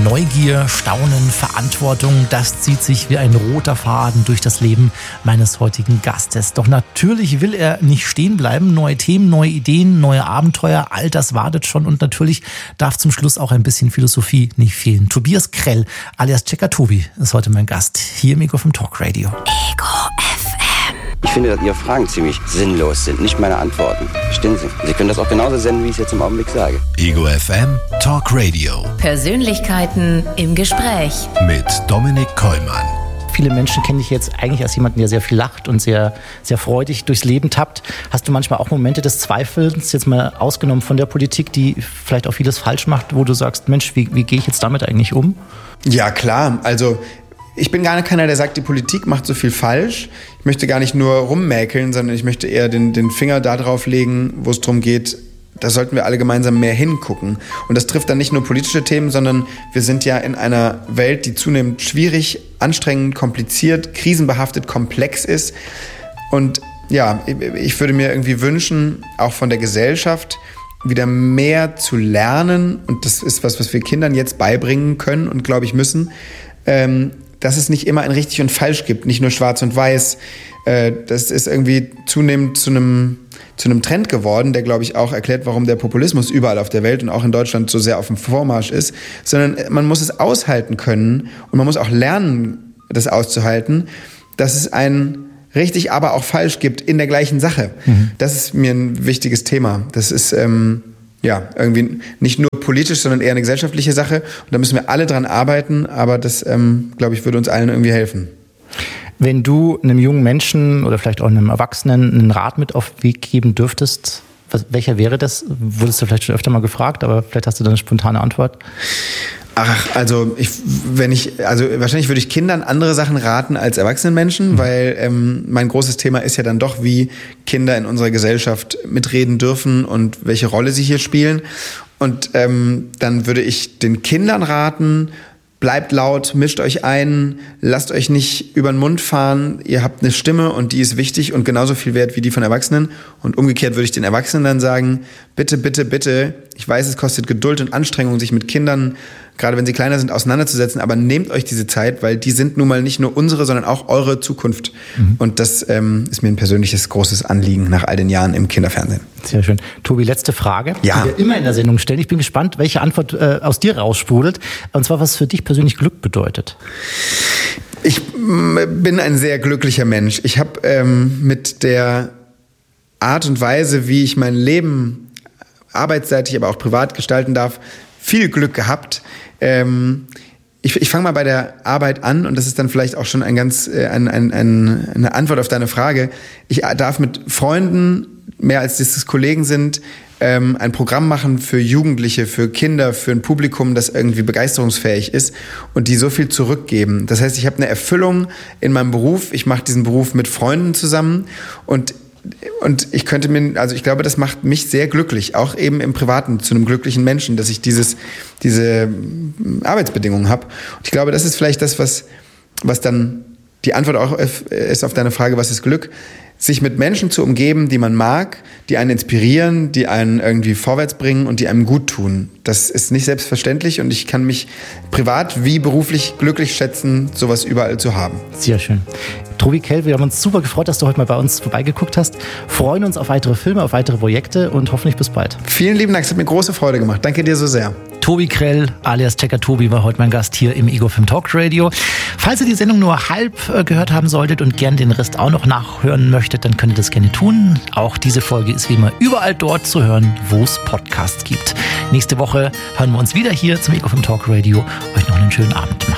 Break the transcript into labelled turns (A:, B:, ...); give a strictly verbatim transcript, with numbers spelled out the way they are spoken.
A: Neugier, Staunen, Verantwortung, das zieht sich wie ein roter Faden durch das Leben meines heutigen Gastes. Doch natürlich will er nicht stehen bleiben. Neue Themen, neue Ideen, neue Abenteuer, all das wartet schon. Und natürlich darf zum Schluss auch ein bisschen Philosophie nicht fehlen. Tobias Krell, alias Checker Tobi, ist heute mein Gast hier im Ego vom Talk Radio.
B: Ego F M.
C: Ich finde, dass Ihre Fragen ziemlich sinnlos sind, nicht meine Antworten. Verstehen Sie? Sie können das auch genauso senden, wie ich es jetzt im Augenblick sage.
B: Ego F M Talk Radio.
D: Persönlichkeiten im Gespräch.
B: Mit Dominik Kollmann.
A: Viele Menschen kennen dich jetzt eigentlich als jemanden, der sehr viel lacht und sehr, sehr freudig durchs Leben tappt. Hast du manchmal auch Momente des Zweifelns, jetzt mal ausgenommen von der Politik, die vielleicht auch vieles falsch macht, wo du sagst, Mensch, wie, wie gehe ich jetzt damit eigentlich um?
E: Ja, klar. Also ich bin gar keiner, der sagt, die Politik macht so viel falsch. Ich möchte gar nicht nur rummäkeln, sondern ich möchte eher den, den Finger da drauf legen, wo es darum geht, da sollten wir alle gemeinsam mehr hingucken. Und das trifft dann nicht nur politische Themen, sondern wir sind ja in einer Welt, die zunehmend schwierig, anstrengend, kompliziert, krisenbehaftet, komplex ist. Und ja, ich würde mir irgendwie wünschen, auch von der Gesellschaft wieder mehr zu lernen. Und das ist was, was wir Kindern jetzt beibringen können und, glaube ich, müssen, ähm, dass es nicht immer ein richtig und falsch gibt, nicht nur schwarz und weiß. Äh, das ist irgendwie zunehmend zu einem zu einem Trend geworden, der, glaube ich, auch erklärt, warum der Populismus überall auf der Welt und auch in Deutschland so sehr auf dem Vormarsch ist, sondern man muss es aushalten können und man muss auch lernen, das auszuhalten, dass es ein richtig, aber auch falsch gibt in der gleichen Sache. Mhm. Das ist mir ein wichtiges Thema. Das ist ähm, ja irgendwie nicht nur politisch, sondern eher eine gesellschaftliche Sache und da müssen wir alle dran arbeiten, aber das, ähm, glaube ich, würde uns allen irgendwie helfen.
A: Wenn du einem jungen Menschen oder vielleicht auch einem Erwachsenen einen Rat mit auf den Weg geben dürftest, was, welcher wäre das? Wurdest du vielleicht schon öfter mal gefragt, aber vielleicht hast du da eine spontane Antwort.
E: Ach, also ich, wenn ich, also wahrscheinlich würde ich Kindern andere Sachen raten als erwachsenen Menschen, mhm. weil ähm, mein großes Thema ist ja dann doch, wie Kinder in unserer Gesellschaft mitreden dürfen und welche Rolle sie hier spielen. Und ähm, dann würde ich den Kindern raten, bleibt laut, mischt euch ein, lasst euch nicht über den Mund fahren. Ihr habt eine Stimme und die ist wichtig und genauso viel wert wie die von Erwachsenen. Und umgekehrt würde ich den Erwachsenen dann sagen, bitte, bitte, bitte, ich weiß, es kostet Geduld und Anstrengung, sich mit Kindern, gerade wenn sie kleiner sind, auseinanderzusetzen, aber nehmt euch diese Zeit, weil die sind nun mal nicht nur unsere, sondern auch eure Zukunft. Mhm. Und das ähm, ist mir ein persönliches großes Anliegen nach all den Jahren im Kinderfernsehen.
A: Sehr schön. Tobi, letzte Frage,
E: ja.
A: die wir immer in der Sendung stellen. Ich bin gespannt, welche Antwort äh, aus dir raussprudelt. Und zwar, was für dich persönlich Glück bedeutet.
E: Ich bin ein sehr glücklicher Mensch. Ich habe ähm, mit der Art und Weise, wie ich mein Leben arbeitsseitig, aber auch privat gestalten darf, viel Glück gehabt. Ähm, ich ich fange mal bei der Arbeit an und das ist dann vielleicht auch schon ein ganz äh, ein, ein, ein, eine Antwort auf deine Frage. Ich darf mit Freunden, mehr als das Kollegen sind, ähm, ein Programm machen für Jugendliche, für Kinder, für ein Publikum, das irgendwie begeisterungsfähig ist und die so viel zurückgeben. Das heißt, ich habe eine Erfüllung in meinem Beruf. Ich mache diesen Beruf mit Freunden zusammen und Und ich könnte mir, also ich glaube, das macht mich sehr glücklich, auch eben im Privaten zu einem glücklichen Menschen, dass ich dieses, diese Arbeitsbedingungen habe. Und ich glaube, das ist vielleicht das, was, was dann die Antwort auch ist auf deine Frage, was ist Glück? Sich mit Menschen zu umgeben, die man mag, die einen inspirieren, die einen irgendwie vorwärts bringen und die einem gut tun. Das ist nicht selbstverständlich und ich kann mich privat wie beruflich glücklich schätzen, sowas überall zu haben.
A: Sehr schön. Tobi Krell, wir haben uns super gefreut, dass du heute mal bei uns vorbeigeguckt hast. Freuen uns auf weitere Filme, auf weitere Projekte und hoffentlich bis bald.
E: Vielen lieben Dank, es hat mir große Freude gemacht. Danke dir so sehr.
A: Tobi Krell, alias Checker Tobi, war heute mein Gast hier im Ego F M Talk Radio. Falls ihr die Sendung nur halb äh, gehört haben solltet und gern den Rest auch noch nachhören möchtet, dann könnt ihr das gerne tun. Auch diese Folge ist wie immer überall dort zu hören, wo es Podcasts gibt. Nächste Woche hören wir uns wieder hier zum Ego F M Talk Radio. Euch noch einen schönen Abend.